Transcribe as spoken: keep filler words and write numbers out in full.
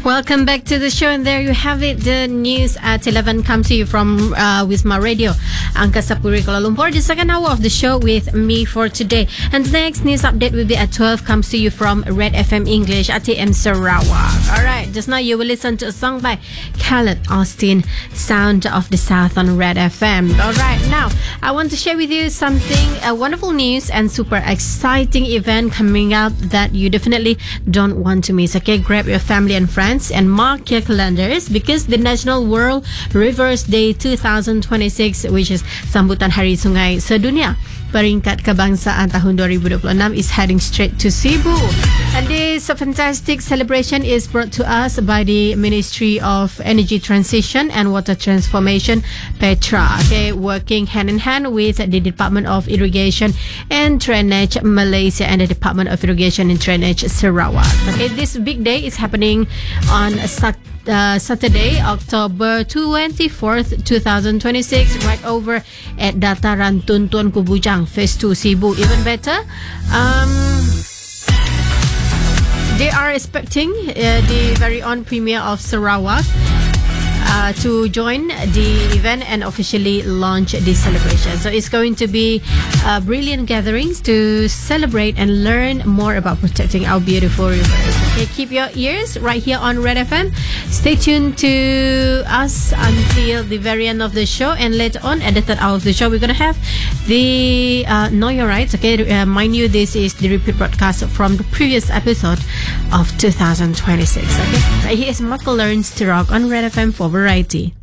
Welcome back to the show, and there you have it. The news at eleven comes to you from uh, Wisma Radio, Angkasa Puri, Kuala Lumpur. The second hour of the show with me for today. And the next news update will be at twelve, comes to you from Red F M English at T M Sarawak. Alright, just now you will listen to a song by Khaled Austin, Sound of the South on Red F M. Alright, now I want to share with you something, a wonderful news and super exciting event coming up that you definitely don't want to miss. Okay, grab your family and friends and mark your calendars, because the National World Rivers Day twenty twenty-six, which is Sambutan Hari Sungai Sedunia Peringkat Kebangsaan tahun dua ribu dua puluh enam, is heading straight to Cebu. And this fantastic celebration is brought to us by the Ministry of Energy Transition and Water Transformation, Petra, okay, working hand in hand with the Department of Irrigation and Drainage Malaysia and the Department of Irrigation and Drainage Sarawak. Okay, this big day is happening on Saturday. Uh, Saturday, October twenty-fourth, twenty twenty-six, right over at Dataran Tuntun Kubujang, Phase two, Cebu. Even better, um, they are expecting uh, the very own Premier of Sarawak Uh, to join the event and officially launch this celebration. So it's going to be uh, brilliant gatherings to celebrate and learn more about protecting our beautiful rivers. Okay, keep your ears right here on Red F M. Stay tuned to us until the very end of the show, and later on at the third hour of the show, we're going to have the uh, Know Your Rights. Okay, uh, mind you, this is the repeat broadcast from the previous episode of two thousand twenty-six. Okay, right here is Michael Learns to Rock on Red F M for Variety.